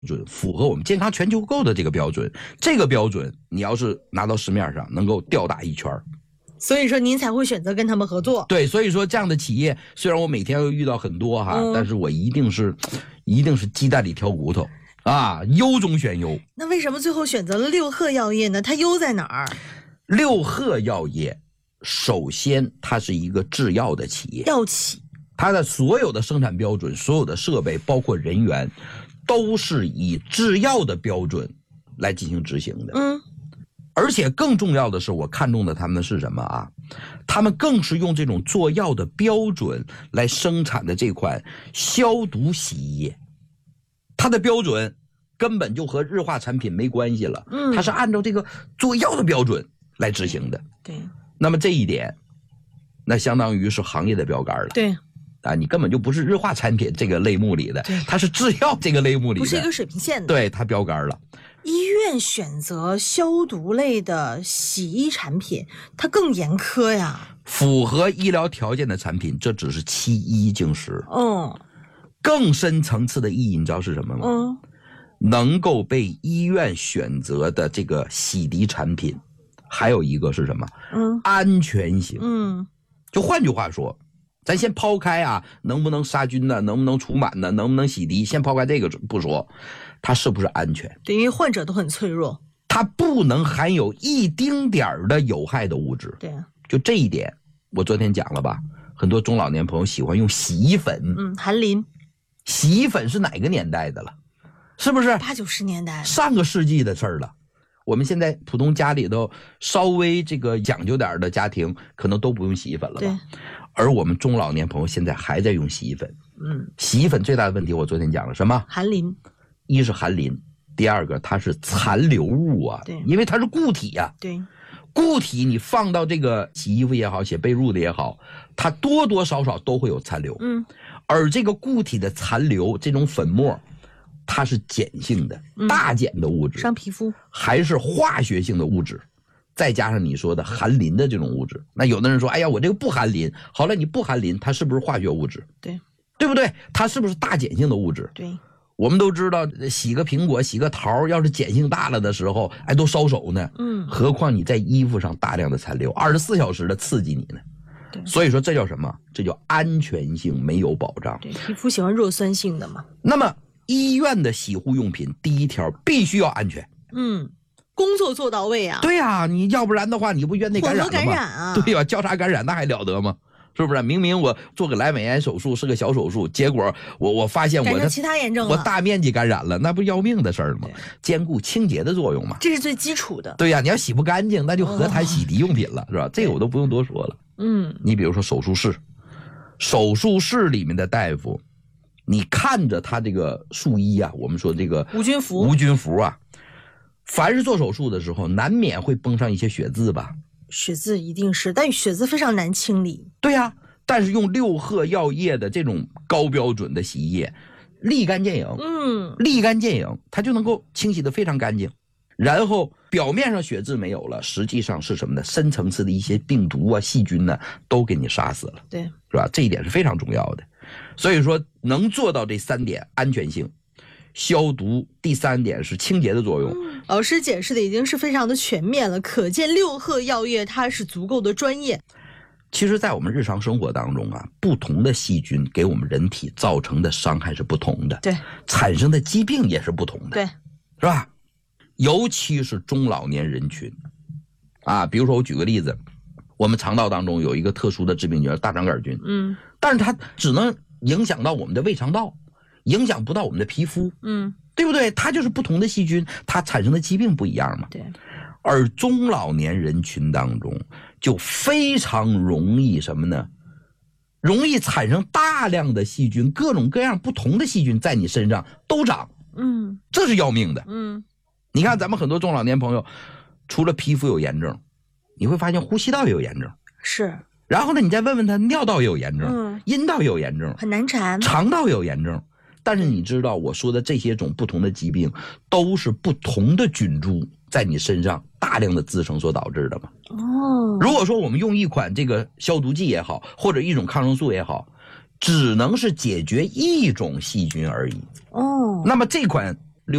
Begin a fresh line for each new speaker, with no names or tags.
准，符合我们健康全球购的这个标准。这个标准你要是拿到市面上能够吊打一圈。
所以说您才会选择跟他们合作。
对，所以说这样的企业虽然我每天会遇到很多哈，但是我一定是鸡蛋里挑骨头啊，优中选优。
那为什么最后选择了六贺药业呢？它优在哪儿？
六贺药业首先它是一个制药的企业，
药企，
它的所有的生产标准、所有的设备包括人员都是以制药的标准来进行执行的。而且更重要的是，我看中的他们是什么啊？他们更是用这种做药的标准来生产的这款消毒洗衣液，它的标准根本就和日化产品没关系了，它是按照这个做药的标准来执行的。
对，
那么这一点，那相当于是行业的标杆了。
对。
啊，你根本就不是日化产品这个类目里的，它是制药这个类目里的，
不是一个水平线的。
对，它标杆了。
医院选择消毒类的洗衣产品，它更严苛呀。
符合医疗条件的产品，这只是其一经十。更深层次的意义，你知道是什么吗？能够被医院选择的这个洗涤产品，还有一个是什么？安全性。就换句话说，咱先抛开啊，能不能杀菌呢？能不能除螨呢？能不能洗涤？先抛开这个不说，它是不是安全？
对，因为患者都很脆弱，
它不能含有一丁点儿的有害的物质。
对，
就这一点，我昨天讲了吧？很多中老年朋友喜欢用洗衣粉，
含磷。
洗衣粉是哪个年代的了？是不是
80、90年代？
上个世纪的事儿了。我们现在普通家里头稍微这个讲究点的家庭，可能都不用洗衣粉了吧？
对。
而我们中老年朋友现在还在用洗衣粉。洗衣粉最大的问题，我昨天讲了什么？
含磷。一
是含磷，第二个它是残留物啊，
对，
因为它是固体呀。
对。
固体你放到这个洗衣服也好，写被褥的也好，它多多少少都会有残留。而这个固体的残留，这种粉末，它是碱性的，大碱的物质，
伤皮肤，
还是化学性的物质，再加上你说的含磷的这种物质。那有的人说，哎呀，我这个不含磷。好了，你不含磷，它是不是化学物质？
对，
对不对？它是不是大碱性的物质？
对。
我们都知道，洗个苹果、洗个桃，要是碱性大了的时候，哎，都烧手呢。何况你在衣服上大量的残留，24小时的刺激你呢。
对，
所以说这叫什么？这叫安全性没有保障。
对，皮肤喜欢弱酸性的嘛。
那么医院的洗护用品，第一条必须要安全。
工作做到位啊。
对啊，你要不然的话，你不院内感染了吗？
混合感染啊。
对吧？交叉感染那还了得吗？是不是？明明我做个阑尾炎手术是个小手术，结果我发现我的
其他炎症了，
我大面积感染了，那不要命的事儿吗？兼顾清洁的作用嘛，
这是最基础的。
对呀，你要洗不干净，那就何谈洗涤用品了，是吧？这个我都不用多说了。你比如说手术室里面的大夫，你看着他这个术衣啊，我们说这个无菌服啊，凡是做手术的时候，难免会崩上一些血渍吧。
血渍一定是，但血渍非常难清理。
对呀，但是用六贺药业的这种高标准的洗衣液，立竿见影。立竿见影，它就能够清洗得非常干净。然后表面上血渍没有了，实际上是什么呢？深层次的一些病毒啊、细菌呢，都给你杀死了。
对，
是吧？这一点是非常重要的。所以说，能做到这3点：安全性、消毒，第3点是清洁的作用。
老师解释的已经是非常的全面了，可见六贺药业它是足够的专业。
其实在我们日常生活当中啊，不同的细菌给我们人体造成的伤害是不同的，
对，
产生的疾病也是不同的，
对，
是吧？尤其是中老年人群啊，比如说我举个例子，我们肠道当中有一个特殊的致病菌大肠杆菌，但是它只能影响到我们的胃肠道，影响不到我们的皮肤，对不对？它就是不同的细菌，它产生的疾病不一样嘛。
对。
而中老年人群当中就非常容易什么呢？容易产生大量的细菌，各种各样不同的细菌在你身上都长，这是要命的。你看咱们很多中老年朋友，除了皮肤有炎症，你会发现呼吸道也有炎症，
是。
然后呢，你再问问他，尿道也有炎症，阴道也有炎症，
很难缠，
肠道也有炎症。但是你知道我说的这些种不同的疾病，都是不同的菌株在你身上大量的滋生所导致的吗？如果说我们用一款这个消毒剂也好，或者一种抗生素也好，只能是解决一种细菌而已，那么这款